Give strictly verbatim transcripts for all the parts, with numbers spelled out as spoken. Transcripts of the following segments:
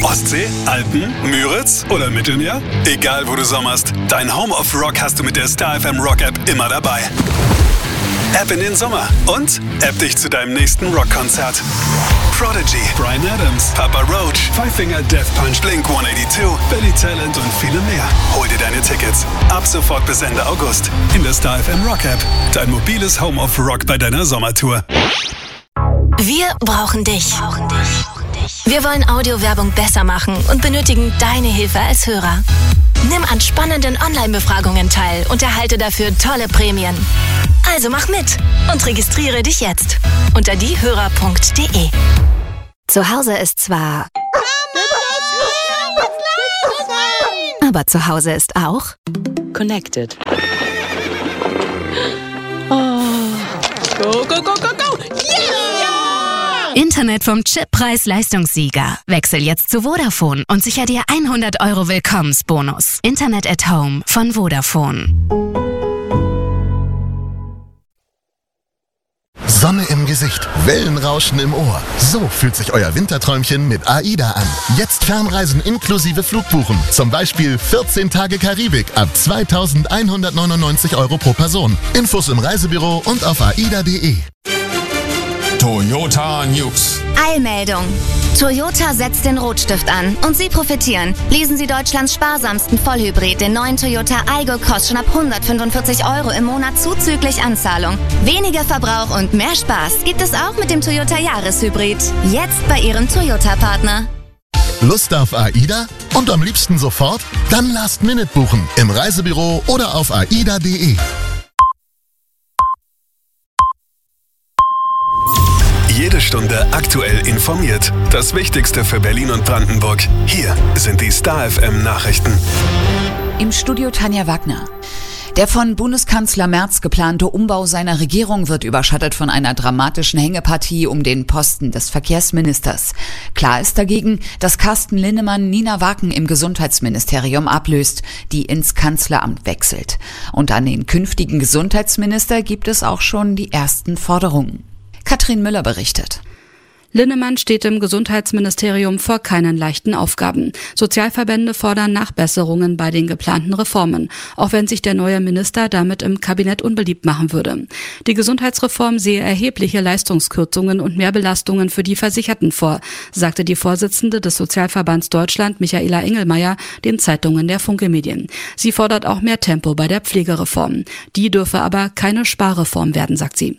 Ostsee, Alpen, Müritz oder Mittelmeer? Egal wo du sommerst, dein Home of Rock hast du mit der Star F M Rock App immer dabei. App in den Sommer und App dich zu deinem nächsten Rockkonzert. Prodigy, Bryan Adams, Papa Roach, Five Finger Death Punch, Blink hundertzweiundachtzig, Billy Talent und viele mehr. Hol dir deine Tickets ab sofort bis Ende August in der Star F M Rock App. Dein mobiles Home of Rock bei deiner Sommertour. Wir brauchen dich. Wir wollen Audiowerbung besser machen und benötigen deine Hilfe als Hörer. Nimm an spannenden Online-Befragungen teil und erhalte dafür tolle Prämien. Also mach mit und registriere dich jetzt unter diehörer punkt de. Zu Hause ist zwar... Aber zu Hause ist auch... Connected. Oh. Go, go, go, go, go! Yeah! Internet vom Chip Preis-Leistungssieger. Wechsel jetzt zu Vodafone und sicher dir hundert Euro Willkommensbonus. Internet at Home von Vodafone. Sonne im Gesicht, Wellenrauschen im Ohr. So fühlt sich euer Winterträumchen mit AIDA an. Jetzt Fernreisen inklusive Flugbuchen. Zum Beispiel vierzehn Tage Karibik ab zweitausendeinhundertneunundneunzig Euro pro Person. Infos im Reisebüro und auf aida punkt de. Toyota News. Eilmeldung. Toyota setzt den Rotstift an und Sie profitieren. Lesen Sie Deutschlands sparsamsten Vollhybrid, den neuen Toyota Aygo, kostet schon ab hundertfünfundvierzig Euro im Monat zuzüglich Anzahlung. Weniger Verbrauch und mehr Spaß gibt es auch mit dem Toyota Jahreshybrid. Jetzt bei Ihrem Toyota-Partner. Lust auf AIDA? Und am liebsten sofort? Dann Last Minute buchen. Im Reisebüro oder auf aida punkt de. Jede Stunde aktuell informiert. Das Wichtigste für Berlin und Brandenburg. Hier sind die Star F M Nachrichten. Im Studio Tanja Wagner. Der von Bundeskanzler Merz geplante Umbau seiner Regierung wird überschattet von einer dramatischen Hängepartie um den Posten des Verkehrsministers. Klar ist dagegen, dass Carsten Linnemann Nina Waken im Gesundheitsministerium ablöst, die ins Kanzleramt wechselt. Und an den künftigen Gesundheitsminister gibt es auch schon die ersten Forderungen. Katrin Müller berichtet. Linnemann steht im Gesundheitsministerium vor keinen leichten Aufgaben. Sozialverbände fordern Nachbesserungen bei den geplanten Reformen, auch wenn sich der neue Minister damit im Kabinett unbeliebt machen würde. Die Gesundheitsreform sehe erhebliche Leistungskürzungen und Mehrbelastungen für die Versicherten vor, sagte die Vorsitzende des Sozialverbands Deutschland, Michaela Engelmeier, den Zeitungen der Funke Medien. Sie fordert auch mehr Tempo bei der Pflegereform. Die dürfe aber keine Sparreform werden, sagt sie.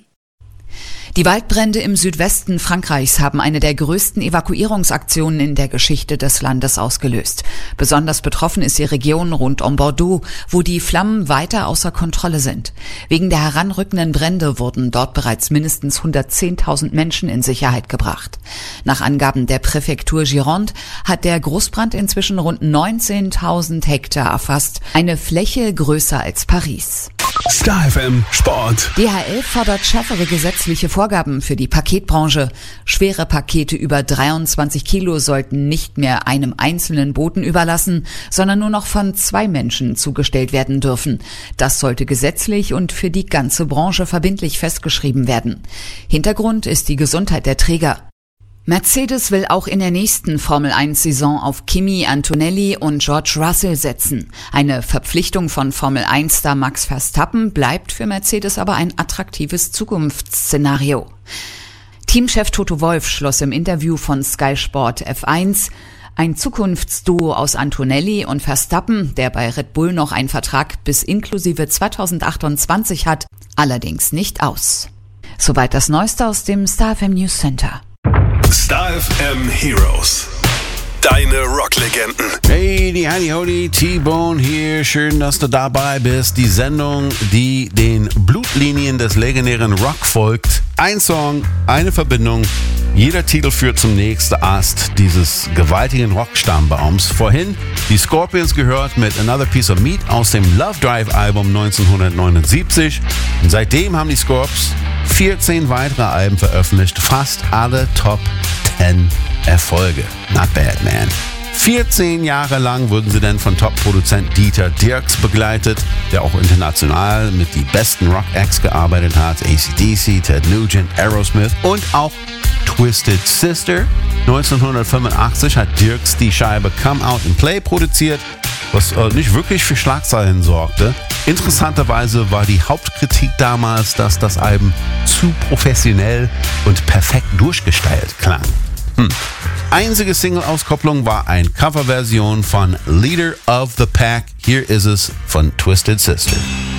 Die Waldbrände im Südwesten Frankreichs haben eine der größten Evakuierungsaktionen in der Geschichte des Landes ausgelöst. Besonders betroffen ist die Region rund um Bordeaux, wo die Flammen weiter außer Kontrolle sind. Wegen der heranrückenden Brände wurden dort bereits mindestens hundertzehntausend Menschen in Sicherheit gebracht. Nach Angaben der Präfektur Gironde hat der Großbrand inzwischen rund neunzehntausend Hektar erfasst, eine Fläche größer als Paris. Star F M Sport. D H L fordert schärfere gesetzliche Vorgaben für die Paketbranche. Schwere Pakete über dreiundzwanzig Kilo sollten nicht mehr einem einzelnen Boten überlassen, sondern nur noch von zwei Menschen zugestellt werden dürfen. Das sollte gesetzlich und für die ganze Branche verbindlich festgeschrieben werden. Hintergrund ist die Gesundheit der Träger. Mercedes will auch in der nächsten Formel eins Saison auf Kimi Antonelli und George Russell setzen. Eine Verpflichtung von Formel eins Star Max Verstappen bleibt für Mercedes aber ein attraktives Zukunftsszenario. Teamchef Toto Wolff schloss im Interview von Sky Sport F eins ein Zukunftsduo aus Antonelli und Verstappen, der bei Red Bull noch einen Vertrag bis inklusive zweitausendachtundzwanzig hat, allerdings nicht aus. Soweit das Neueste aus dem Star F M News Center. Star F M Heroes. Deine Rocklegenden. Hey, die Heidi Hodi, T-Bone hier. Schön, dass du dabei bist. Die Sendung, die den Blutlinien des legendären Rock folgt. Ein Song, eine Verbindung. Jeder Titel führt zum nächsten Ast dieses gewaltigen Rockstammbaums. Vorhin die Scorpions gehört mit Another Piece of Meat aus dem Love Drive Album neunzehnhundertneunundsiebzig. Und seitdem haben die Scorps vierzehn weitere Alben veröffentlicht, fast alle Top zehn Erfolge. Not bad, man. vierzehn Jahre lang wurden sie dann von Top-Produzent Dieter Dierks begleitet, der auch international mit die besten Rock-Acts gearbeitet hat, A C D C, Ted Nugent, Aerosmith und auch Twisted Sister. neunzehnhundertfünfundachtzig hat Dierks die Scheibe Come Out and Play produziert, was äh, nicht wirklich für Schlagzeilen sorgte. Interessanterweise war die Hauptkritik damals, dass das Album zu professionell und perfekt durchgestylt klang. Hm. Einzige Single-Auskopplung war eine Coverversion von Leader of the Pack. Hier ist es von Twisted Sister.